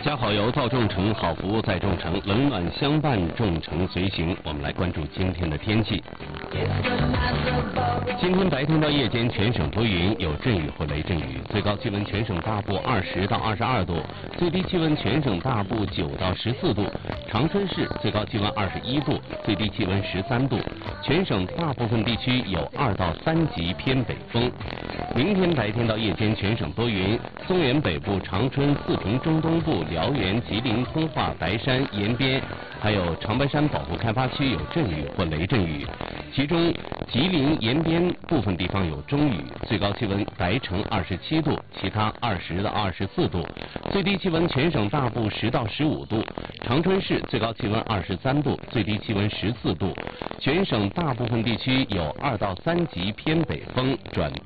家好，由造众诚好服务在众诚，冷暖相伴，众诚随行。我们来关注今天的天气。今天白天到夜间全省多云，有阵雨或雷阵雨，最高气温全省大部20到22度，最低气温全省大部9到14度。长春市最高气温21度，最低气温13度，全省大部分地区有2到3级偏北风。明天白天到夜间全省多云，松原北部、长春、四平中东部、辽源、吉林、通化、白山、延边，还有长白山保护开发区有阵雨或雷阵雨，其中吉林延边部分地方有中雨，最高气温白城27度，其他20到24度，最低气温全省大部10到15度，长春市最高气温23度，最低气温14度，全省大部分地区有2到3级偏北风转